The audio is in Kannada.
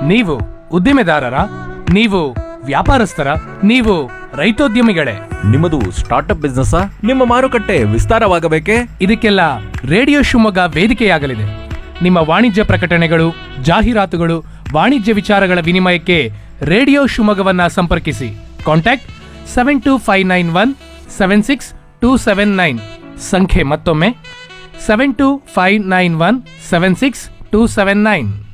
ನೀವು ಉದ್ದಿಮೆದಾರರ, ನೀವು ವ್ಯಾಪಾರಸ್ಥರ, ನೀವು ರೈತೋದ್ಯಮಿಗಳೇ, ನಿಮ್ಮದು ಸ್ಟಾರ್ಟ್ಅಪ್ ಬಿಸ್ನೆಸ್, ನಿಮ್ಮ ಮಾರುಕಟ್ಟೆ ವಿಸ್ತಾರವಾಗಬೇಕೇ? ಇದಕ್ಕೆಲ್ಲ ರೇಡಿಯೋ ಶಿವಮೊಗ್ಗ ವೇದಿಕೆಯಾಗಲಿದೆ. ನಿಮ್ಮ ವಾಣಿಜ್ಯ ಪ್ರಕಟಣೆಗಳು, ಜಾಹೀರಾತುಗಳು, ವಾಣಿಜ್ಯ ವಿಚಾರಗಳ ವಿನಿಮಯಕ್ಕೆ ರೇಡಿಯೋ ಶಿವಮೊಗ್ಗವನ್ನ ಸಂಪರ್ಕಿಸಿ. ಕಾಂಟ್ಯಾಕ್ಟ್ 7259176279. ಸಂಖ್ಯೆ ಮತ್ತೊಮ್ಮೆ 7259176279.